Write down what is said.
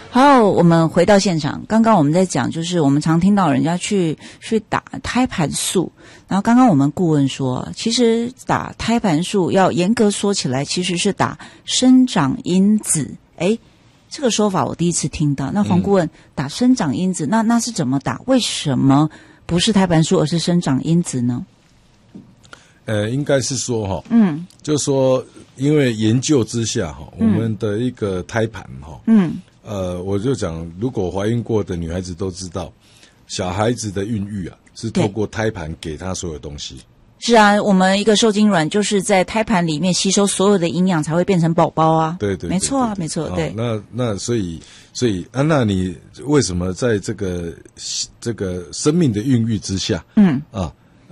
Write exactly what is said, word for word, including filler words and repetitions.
好，我们回到现场。刚刚我们在讲，就是我们常听到人家去去打胎盘素，然后刚刚我们顾问说，其实打胎盘素要严格说起来，其实是打生长因子。诶，这个说法我第一次听到。那黄顾问、嗯、打生长因子，那那是怎么打？为什么不是胎盘素，而是生长因子呢？ 呃，应该是说哈， 嗯， 就说因为研究之下哈，我们的一个胎盘哈， 嗯。 呃，我就讲，如果怀孕过的女孩子都知道，小孩子的孕育啊，是透过胎盘给她所有东西。 是啊，我们一个受精卵就是在胎盘里面吸收所有的营养，才会变成宝宝啊。 对 对, 对， 没错啊，没错。对， 那那所以所以啊，那你为什么在这个这个生命的孕育之下， 嗯啊，